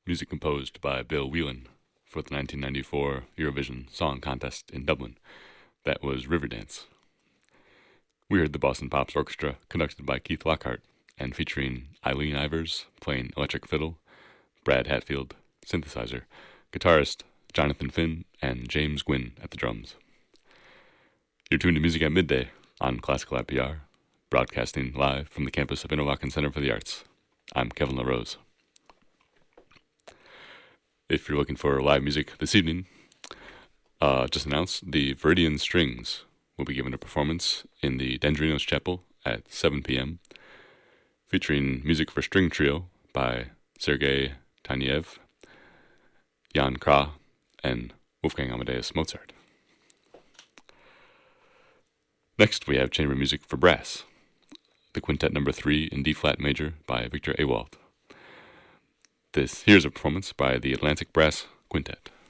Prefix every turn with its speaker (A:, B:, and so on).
A: music composed by Bill Whelan for the 1994 Eurovision Song Contest in Dublin. That was Riverdance. We heard the Boston Pops Orchestra, conducted by Keith Lockhart, and featuring Eileen Ivers playing electric fiddle, Brad Hatfield, synthesizer, guitarist Jonathan Finn, and James Gwynn at the drums. You're tuned to Music at Midday on Classical IPR, broadcasting live from the campus of Interlochen Center for the Arts. I'm Kevin LaRose. If you're looking for live music this evening, just announced the Viridian Strings will be giving a performance in the Dendrinos Chapel at 7 p.m., featuring music for string trio by Sergei Taneyev, Jan Kra, and Wolfgang Amadeus Mozart. Next, we have chamber music for brass, the Quintet No. 3 in D-flat major by Victor Ewald. Here's a performance by the Atlantic Brass Quintet.